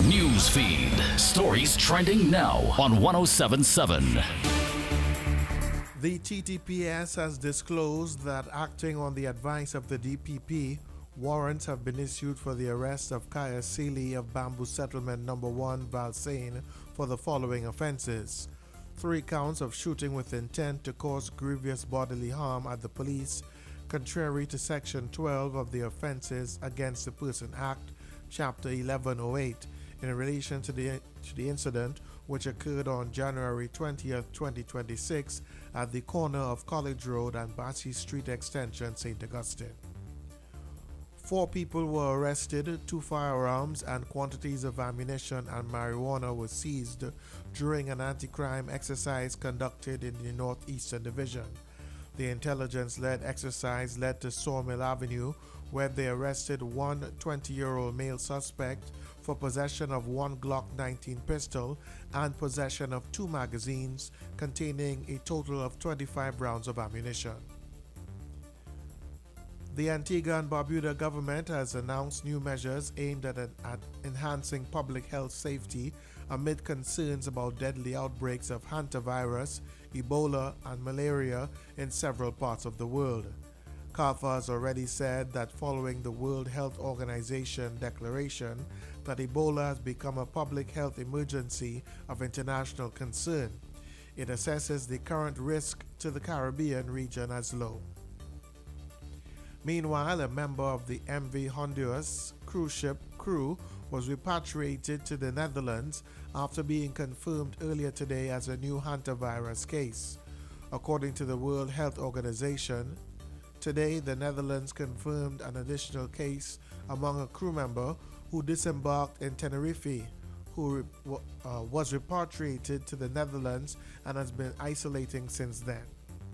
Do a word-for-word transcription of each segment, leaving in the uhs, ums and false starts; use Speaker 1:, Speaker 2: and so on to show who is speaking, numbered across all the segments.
Speaker 1: News feed. Stories trending now on one oh seven point seven.
Speaker 2: The T T P S has disclosed that, acting on the advice of the D P P, warrants have been issued for the arrest of Kaya Sealy of Bamboo Settlement Number one, Valsain, for the following offenses. Three counts of shooting with intent to cause grievous bodily harm at the police, contrary to Section twelve of the Offences Against the Person Act, Chapter eleven oh eight, in relation to the, to the incident which occurred on January twentieth, twenty twenty-six at the corner of College Road and Bassey Street Extension, Saint Augustine. Four people were arrested, two firearms and quantities of ammunition and marijuana were seized during an anti-crime exercise conducted in the Northeastern Division. The intelligence-led exercise led to Sawmill Avenue, where they arrested one twenty-year-old male suspect for possession of one Glock nineteen pistol and possession of two magazines containing a total of twenty-five rounds of ammunition. The Antigua and Barbuda government has announced new measures aimed at, at enhancing public health safety amid concerns about deadly outbreaks of hantavirus, Ebola, and malaria in several parts of the world. CARPHA has already said that following the World Health Organization declaration that Ebola has become a public health emergency of international concern, it assesses the current risk to the Caribbean region as low. Meanwhile, a member of the M V Honduras cruise ship crew was repatriated to the Netherlands after being confirmed earlier today as a new hantavirus case. According to the World Health Organization, today the Netherlands confirmed an additional case among a crew member who disembarked in Tenerife, who uh, was repatriated to the Netherlands and has been isolating since then.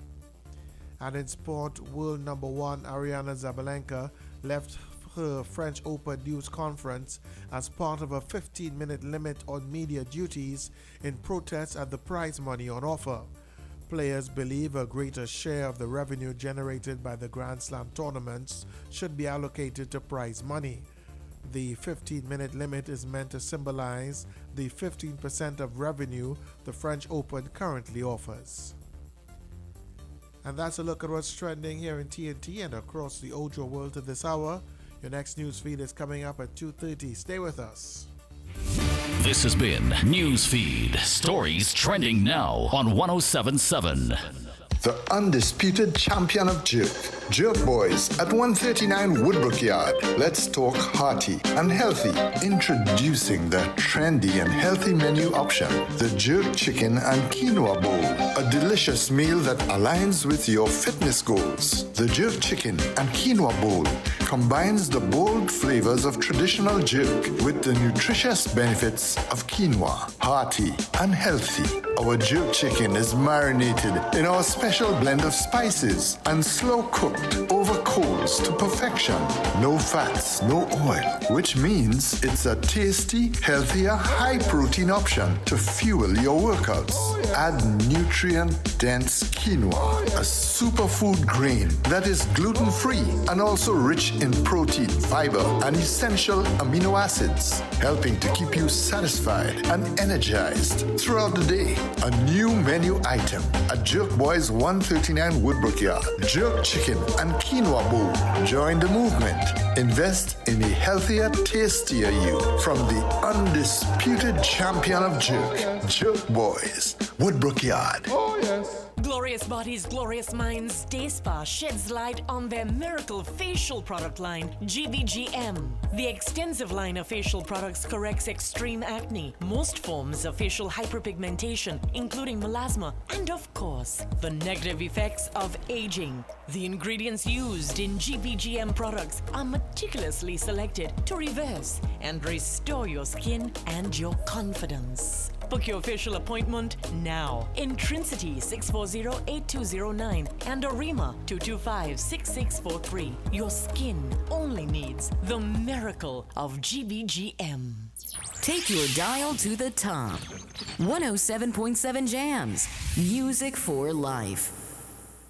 Speaker 2: And in sport, world number one Ariana Zabalenka left her French Open news conference as part of a fifteen-minute limit on media duties in protest at the prize money on offer. Players believe a greater share of the revenue generated by the Grand Slam tournaments should be allocated to prize money. The fifteen-minute limit is meant to symbolize the fifteen percent of revenue the French Open currently offers. And that's a look at what's trending here in T N T and across the Ojo world at this hour. Your next news feed is coming up at two thirty. Stay with us.
Speaker 1: This has been News Feed. Stories trending now on one oh seven point seven.
Speaker 3: The undisputed champion of jerk, Jerk Boys at one thirty-nine Woodbrook Yard. Let's talk hearty and healthy. Introducing the trendy and healthy menu option, the Jerk Chicken and Quinoa Bowl. A delicious meal that aligns with your fitness goals. The Jerk Chicken and Quinoa Bowl combines the bold flavors of traditional jerk with the nutritious benefits of quinoa. Hearty and healthy. Our jerk chicken is marinated in our special blend of spices and slow cooked over coals to perfection. No fats, no oil, which means it's a tasty, healthier, high protein option to fuel your workouts. Add nutrient-dense quinoa, a superfood grain that is gluten-free and also rich in protein, fiber, and essential amino acids, helping to keep you satisfied and energized throughout the day. A new menu item at Jerk Boys one thirty-nine Woodbrook Yard. Jerk Chicken and Quinoa Bowl. Join the movement. Invest in a healthier, tastier you from the undisputed champion of jerk, Jerk Boys, Woodbrook Yard.
Speaker 4: Oh, yes.
Speaker 5: Glorious Bodies, Glorious Minds Day Spa sheds light on their miracle facial product line, G B G M. The extensive line of facial products corrects extreme acne, most forms of facial hyperpigmentation, including melasma, and of course, the negative effects of aging. The ingredients used in G B G M products are meticulously selected to reverse and restore your skin and your confidence. Book your facial appointment now. Intrinsity six four zero, eight two zero nine and Arima two two five, six six four three. Your skin only needs the miracle of G B G M.
Speaker 6: Take your dial to the top. one oh seven point seven Jams. Music for life.